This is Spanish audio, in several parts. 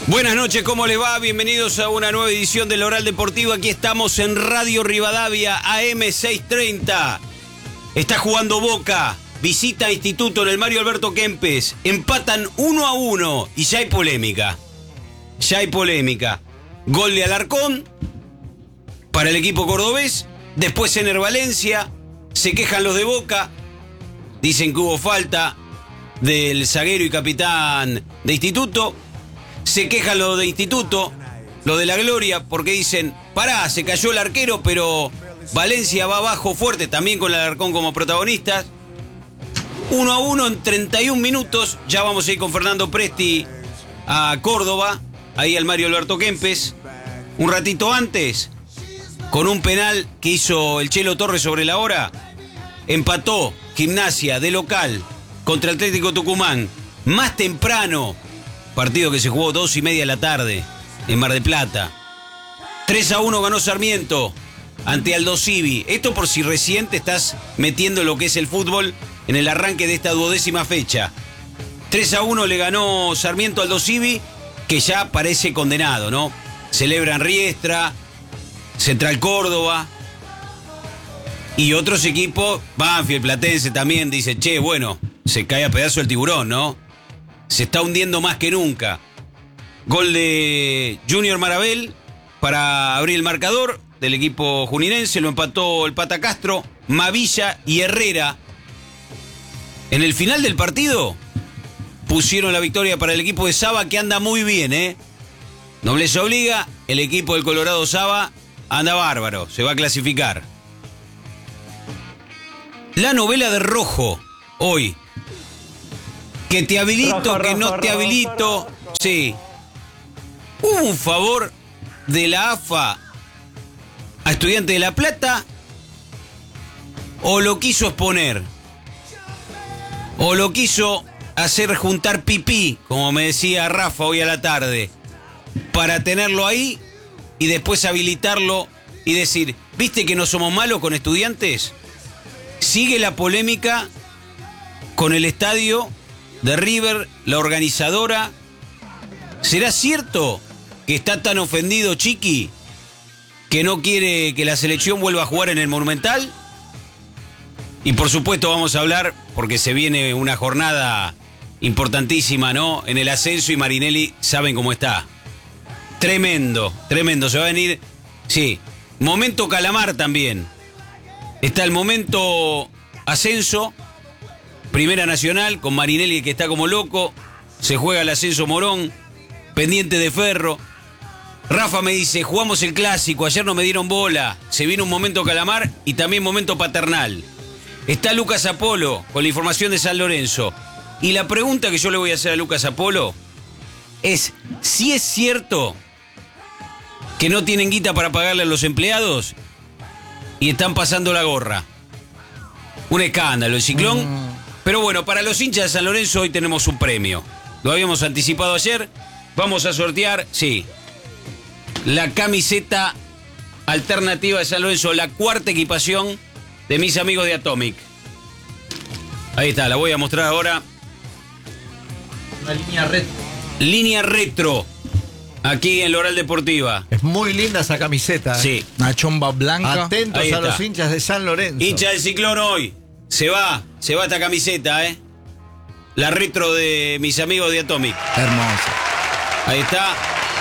Buenas noches, ¿cómo les va? Bienvenidos a una nueva edición del Oral Deportivo. Aquí estamos en Radio Rivadavia, AM630. Está jugando Boca, visita a Instituto en el Mario Alberto Kempes. Empatan 1-1 y ya hay polémica. Gol de Alarcón para el equipo cordobés. Después Ener Valencia. Se quejan los de Boca. Dicen que hubo falta del zaguero y capitán de Instituto. Se quejan los de Instituto, los de la Gloria, porque dicen, pará, se cayó el arquero, pero Valencia va abajo fuerte, también con el Alarcón como protagonistas. 1-1 en 31 minutos. Ya vamos a ir con Fernando Presti a Córdoba, ahí al Mario Alberto Kempes. Un ratito antes, con un penal que hizo el Chelo Torres sobre la hora, empató Gimnasia de local contra Atlético Tucumán. Más temprano, partido que se jugó 2:30 de la tarde en Mar del Plata. 3-1 ganó Sarmiento ante Aldo Civi. Esto por si recién te estás metiendo lo que es el fútbol en el arranque de esta 12ª fecha. 3-1 le ganó Sarmiento a Aldo Civi, que ya parece condenado, ¿no? Celebran Riestra, Central Córdoba y otros equipos. Banfield, Platense también dice, che, bueno, se cae a pedazo el tiburón, ¿no? Se está hundiendo más que nunca. Gol de Junior Marabel para abrir el marcador del equipo juninense. Lo empató el Pata Castro, Mavilla y Herrera. En el final del partido pusieron la victoria para el equipo de Saba, que anda muy bien, ¿eh? Nobleza obliga, el equipo del Colorado Saba anda bárbaro, se va a clasificar. La novela de Rojo, hoy. Que te habilito, que no te habilito. Sí. ¿Hubo un favor de la AFA a Estudiantes de La Plata? ¿O lo quiso exponer? ¿O lo quiso hacer juntar pipí, como me decía Rafa hoy a la tarde, para tenerlo ahí y después habilitarlo y decir, ¿viste que no somos malos con Estudiantes? Sigue la polémica con el estadio de River, la organizadora. ¿Será cierto que está tan ofendido Chiqui que no quiere que la selección vuelva a jugar en el Monumental? Y por supuesto vamos a hablar, porque se viene una jornada importantísima, ¿no? En el ascenso, y Marinelli saben cómo está. Tremendo, se va a venir. Sí, momento Calamar también. Está el momento ascenso, Primera Nacional, con Marinelli que está como loco. Se juega el ascenso Morón, pendiente de Ferro. Rafa me dice, jugamos el clásico, ayer no me dieron bola. Se viene un momento Calamar y también momento Paternal. Está Lucas Apolo con la información de San Lorenzo. Y la pregunta que yo le voy a hacer a Lucas Apolo es, si es cierto que no tienen guita para pagarle a los empleados y están pasando la gorra. Un escándalo, el Ciclón. Pero bueno, para los hinchas de San Lorenzo hoy tenemos un premio. Lo habíamos anticipado ayer. Vamos a sortear, sí, la camiseta alternativa de San Lorenzo, la cuarta equipación de mis amigos de Atomic. Ahí está, la voy a mostrar ahora. Una línea retro. Línea retro, aquí en la Oral Deportiva. Es muy linda esa camiseta. Sí. Una chomba blanca. Atentos a los hinchas de San Lorenzo. Hincha del Ciclón hoy. Se va esta camiseta, ¿eh? La retro de mis amigos de Atomic. Hermosa. Ahí está.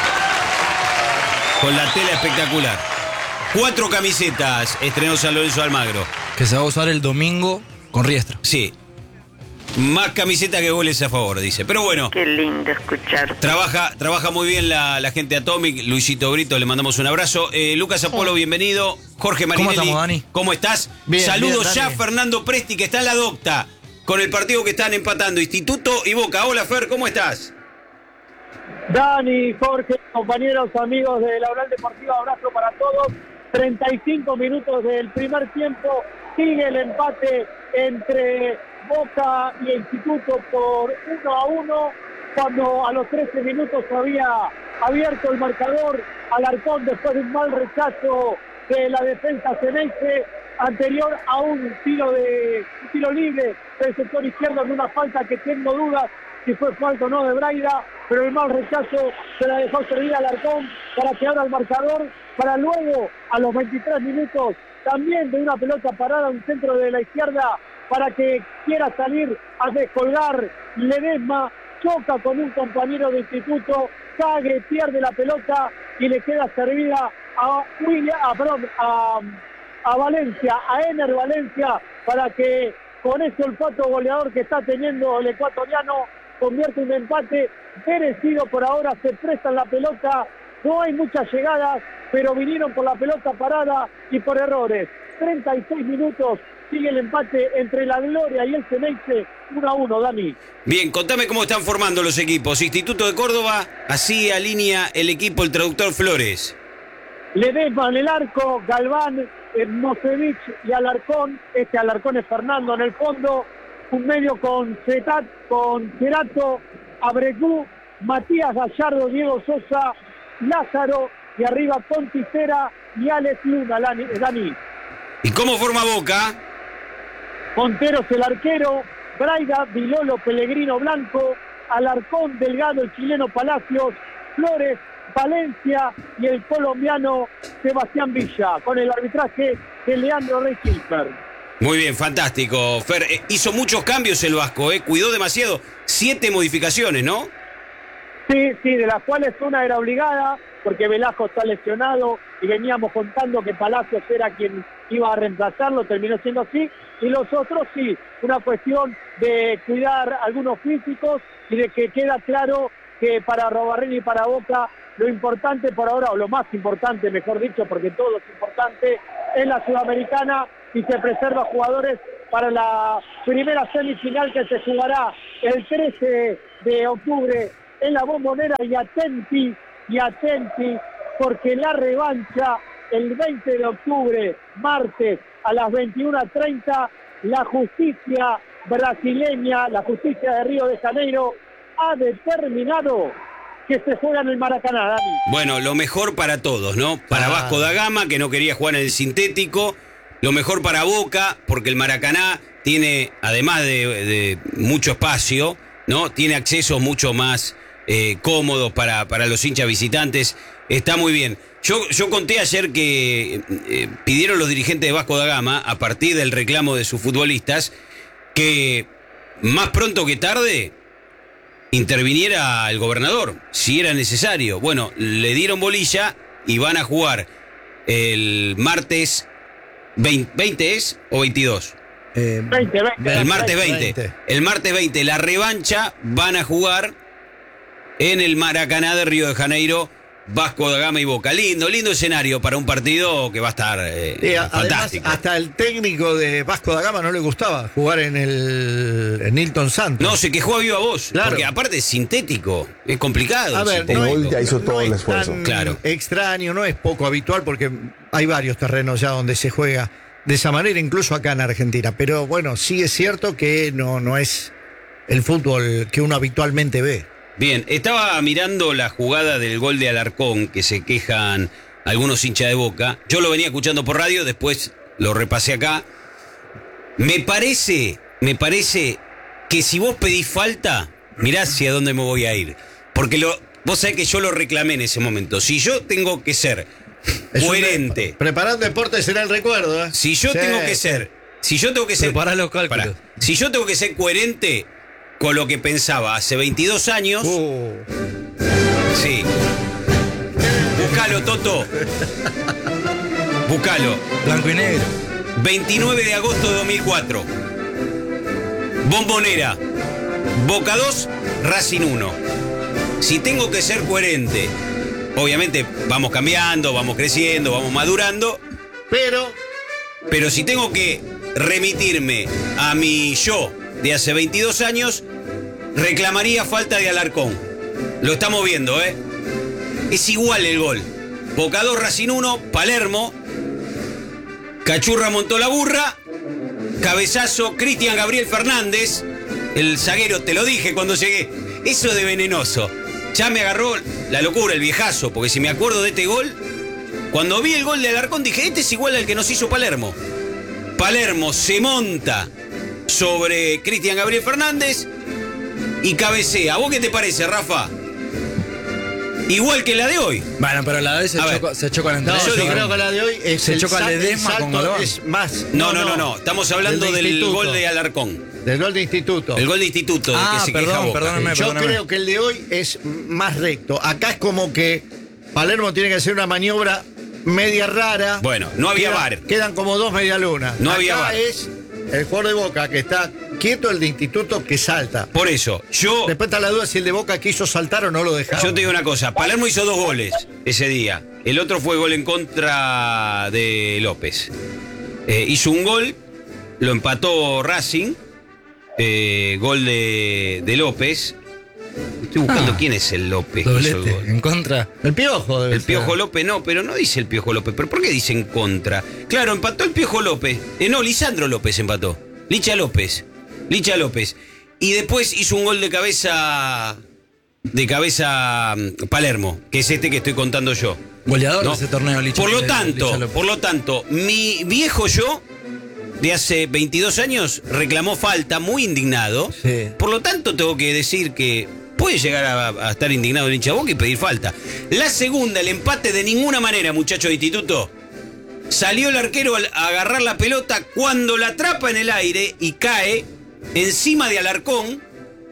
Con la tela espectacular. 4 camisetas estrenó San Lorenzo Almagro. Que se va a usar el domingo con Riestra. Sí. Más camisetas que goles a favor, dice. Pero bueno. Qué lindo escuchar. Trabaja muy bien la gente de Atomic. Luisito Brito, le mandamos un abrazo. Lucas Apolo, bienvenido. Jorge Marinelli. ¿Cómo estamos, Dani? ¿Cómo estás? Bien, Saludos bien, ya Dani. a Fernando Presti, que está en la docta, con el partido que están empatando Instituto y Boca. Hola, Fer, ¿cómo estás? Dani, Jorge, compañeros, amigos de la Oral Deportiva, abrazo para todos. 35 minutos del primer tiempo, sigue el empate entre Boca y Instituto por 1-1, cuando a los 13 minutos había abierto el marcador Alarcón después de un mal rechazo de la defensa ceneice, anterior a un tiro libre del sector izquierdo en una falta que tengo dudas si fue falta o no de Braida, pero el mal rechazo se la dejó servir al Alarcón para que abra el marcador, para luego, a los 23 minutos, también de una pelota parada, un centro de la izquierda, para que quiera salir a descolgar. Ledesma choca con un compañero de instituto, Cague, pierde la pelota y le queda servida a Valencia, a Ener Valencia, para que con ese olfato goleador que está teniendo el ecuatoriano convierte un empate merecido. Por ahora se prestan la pelota, no hay muchas llegadas, pero vinieron por la pelota parada y por errores. 36 minutos, sigue el empate entre la Gloria y el Ceneice, 1-1, Dani. Bien, contame cómo están formando los equipos. Instituto de Córdoba, así alinea el equipo el traductor Flores. Ledesma en el arco, Galván, Mosevich y Alarcón. Este Alarcón es Fernando en el fondo. Un medio con Cerato, Abregú, Matías Gallardo, Diego Sosa, Lázaro, y arriba Conticera y Alex Luna, Dani. ¿Y cómo forma Boca? Monteros el arquero, Braida, Vilolo, Pellegrino, Blanco, Alarcón, Delgado, el chileno Palacios, Flores, Valencia y el colombiano Sebastián Villa, con el arbitraje de Leandro Rey Silver. Muy bien, fantástico. Fer, hizo muchos cambios el Vasco, cuidó demasiado. 7 modificaciones, ¿no? Sí, de las cuales una era obligada, porque Velasco está lesionado y veníamos contando que Palacios era quien iba a reemplazarlo, terminó siendo así, y los otros sí, una cuestión de cuidar algunos físicos y de que queda claro que para Robarreni y para Boca lo importante por ahora, o lo más importante, mejor dicho, porque todo es importante, es la Sudamericana y se preserva jugadores para la primera semifinal que se jugará el 13 de octubre en la Bombonera. Y atenti, porque la revancha el 20 de octubre, martes a las 21:30, la justicia brasileña, la justicia de Río de Janeiro, ha determinado que se juega en el Maracaná, Dani. Bueno, lo mejor para todos, ¿no? Para Vasco da Gama, que no quería jugar en el sintético. Lo mejor para Boca, porque el Maracaná tiene, además de mucho espacio, ¿no? Tiene accesos mucho más cómodos para los hinchas visitantes. Está muy bien. Yo conté ayer que pidieron los dirigentes de Vasco da Gama, a partir del reclamo de sus futbolistas, que más pronto que tarde interviniera el gobernador, si era necesario. Bueno, le dieron bolilla y van a jugar el martes 20 ¿es? ¿O 22? 20. El martes 20. El martes 20, la revancha, van a jugar en el Maracaná de Río de Janeiro, Vasco da Gama y Boca. Lindo escenario para un partido que va a estar fantástico. Además, hasta el técnico de Vasco da Gama no le gustaba jugar en el Nilton Santos. No, se quejó a viva voz, claro. Porque aparte es sintético, es complicado. A ver, ya hizo todo el esfuerzo. Claro. Extraño, no es poco habitual porque hay varios terrenos ya donde se juega de esa manera, incluso acá en Argentina. Pero bueno, sí es cierto que no es el fútbol que uno habitualmente ve. Bien, estaba mirando la jugada del gol de Alarcón, que se quejan algunos hinchas de Boca. Yo lo venía escuchando por radio, después lo repasé acá. Me parece que si vos pedís falta, mirá hacia dónde me voy a ir. Porque vos sabés que yo lo reclamé en ese momento. Si yo tengo que ser coherente. Preparar deporte será el recuerdo, ¿eh? Si yo tengo que ser. Prepará los cálculos. Si yo tengo que ser coherente con lo que pensaba hace 22 años. Sí. Búscalo, Toto. Búscalo. Blanco y negro. 29 de agosto de 2004. Bombonera. Boca 2, Racing 1. Si tengo que ser coherente, obviamente vamos cambiando, vamos creciendo, vamos madurando. Pero si tengo que remitirme a mi yo de hace 22 años, reclamaría falta de Alarcón. Lo estamos viendo, ¿eh? Es igual el gol. Boca 2, Racing 1, Palermo. Cachurra montó la burra. Cabezazo, Cristian Gabriel Fernández. El zaguero, te lo dije cuando llegué. Eso de venenoso. Ya me agarró la locura, el viejazo, porque si me acuerdo de este gol, cuando vi el gol de Alarcón dije, este es igual al que nos hizo Palermo. Palermo se monta sobre Cristian Gabriel Fernández y cabecea. ¿A vos qué te parece, Rafa? Igual que la de hoy. Bueno, pero la de hoy se chocan entre No, ellos. yo creo que la de hoy es Se choca el Ledesma con salto Galván. es más. No. Estamos hablando del instituto. gol de Alarcón. Del gol de instituto. El gol de instituto, de que se queja Boca. perdóname. Yo creo que el de hoy es más recto. Acá es como que Palermo tiene que hacer una maniobra media rara. Bueno, no había VAR. Quedan como dos medialunas. No Acá había VAR. es el jugador de Boca que está quieto, el de instituto que salta. Por eso, Después está la duda si el de Boca quiso saltar o no lo dejaron. yo te digo una cosa. Palermo hizo 2 goles ese día. El otro fue gol en contra de López. Hizo un gol, lo empató Racing. Gol de López. Estoy buscando quién es el López que hizo el Doblete, gol. en contra. El Piojo debe El Piojo ser. López no, pero no dice el Piojo López. ¿Pero por qué dice en contra? Claro, empató el Piojo López. No, Lisandro López empató. Licha López. Y después hizo un gol de cabeza Palermo, que es este que estoy contando yo. Goleador ¿No? de ese torneo, Licha. Por Licha López. lo tanto, mi viejo yo, de hace 22 años, reclamó falta, muy indignado. Sí. Por lo tanto, tengo que decir que puede llegar a estar indignado el hincha Boca y pedir falta. La segunda, el empate de ninguna manera, muchachos de instituto. Salió el arquero a agarrar la pelota cuando la atrapa en el aire y cae encima de Alarcón.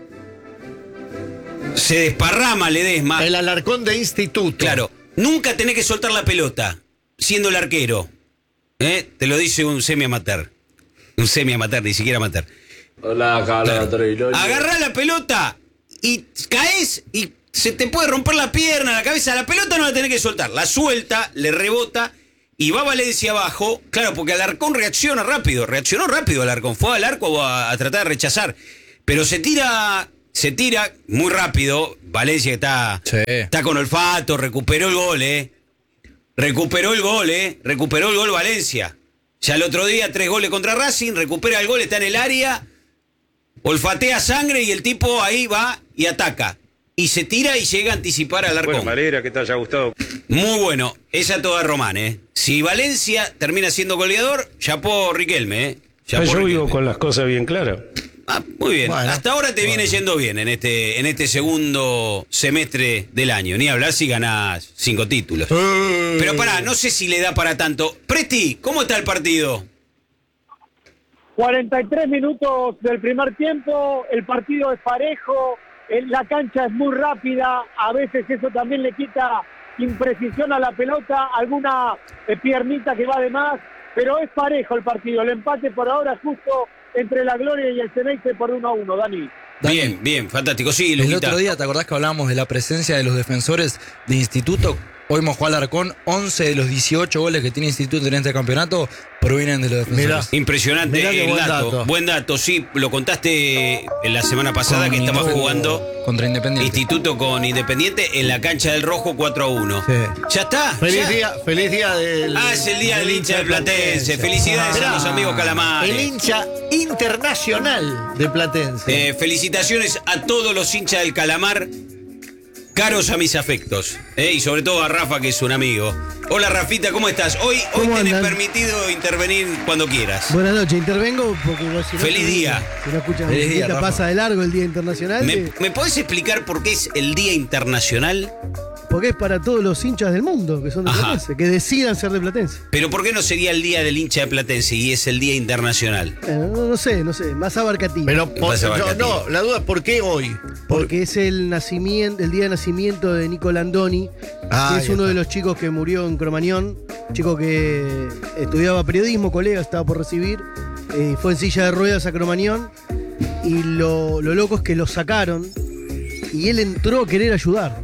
Se desparrama Ledesma. El Alarcón de instituto. Claro, nunca tenés que soltar la pelota siendo el arquero. Te lo dice un semi-amateur. Un semi-amateur, ni siquiera amateur. Hola, Carlos. Agarrá la pelota y caes y se te puede romper la pierna, la cabeza. La pelota no la tenés que soltar. La suelta, le rebota y va Valencia abajo. Claro, porque Alarcón reaccionó rápido Alarcón. Fue al arco a tratar de rechazar. Pero se tira muy rápido. Valencia está con olfato, recuperó el gol, Recuperó el gol Valencia. Ya el otro día 3 goles contra Racing, recupera el gol, está en el área, olfatea sangre y el tipo ahí va y ataca. Y se tira y llega a anticipar al arcón. Bueno, me alegra que te haya gustado. Muy bueno, esa toda Román, Si Valencia termina siendo goleador, chapó Riquelme, Chapó Yo Riquelme. vivo con las cosas bien claras. Muy bien. Bueno, Hasta ahora te viene yendo bien en este segundo semestre del año. Ni hablar si ganás 5 títulos. Pero pará, no sé si le da para tanto. Presti, ¿cómo está el partido? 43 minutos del primer tiempo, el partido es parejo, la cancha es muy rápida, a veces eso también le quita imprecisión a la pelota, alguna piernita que va de más, pero es parejo el partido, el empate por ahora es justo entre la Gloria y el Ceneice por 1-1, Dani. Bien, fantástico. Sí, El Luquita. otro día, ¿te acordás que hablábamos de la presencia de los defensores de Instituto? Hoy mojó Alarcón, 11 de los 18 goles que tiene Instituto en este campeonato provienen de los defensores. Mirá. Impresionante Mirá qué el buen dato. dato. Buen dato, sí, lo contaste en la semana pasada que estaba jugando contra Independiente. Instituto con Independiente en la cancha del Rojo 4-1. Sí. ¿Ya está? Feliz ¿Ya? día del. Es el día del hincha del Platense. Felicidades a los amigos calamares. El hincha internacional de Platense. Felicitaciones a todos los hinchas del Calamar, caros a mis afectos, y sobre todo a Rafa, que es un amigo. Hola, Rafita, ¿cómo estás? Hoy ¿Cómo tenés andan? permitido intervenir cuando quieras. Buenas noches, intervengo porque si no, Feliz día. Si no escuchan Feliz día, musiquita, Rafa. pasa de largo el Día Internacional. ¿Me podés explicar por qué es el Día Internacional? Porque es para todos los hinchas del mundo que son de Ajá. Platense, que decidan ser de Platense. Pero ¿por qué no sería el Día del hincha de Platense y es el Día Internacional? No sé, más abarcativo. Pero pasa, Barcati? la duda es ¿por qué hoy? Porque es el día de nacimiento de Nico Landoni, Ah, que es ahí uno está. de los chicos que murió en Cromañón, chico que estudiaba periodismo, colega, estaba por recibir, fue en silla de ruedas a Cromañón, y lo loco es que lo sacaron y él entró a querer ayudar,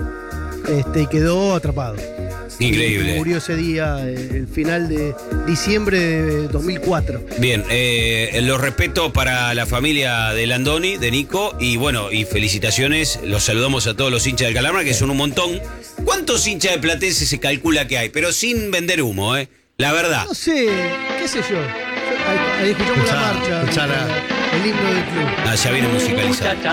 y quedó atrapado. Increíble. Murió ese día, el final de diciembre de 2004. Bien, los respeto para la familia de Landoni, de Nico, y bueno, y felicitaciones, los saludamos a todos los hinchas del Calamar, que son un montón. ¿Cuántos hinchas de Platense se calcula que hay? Pero sin vender humo, la verdad. No sé, qué sé yo. Ahí escuchamos la marcha, escuchá la- el himno del club. Ya viene musicalizado.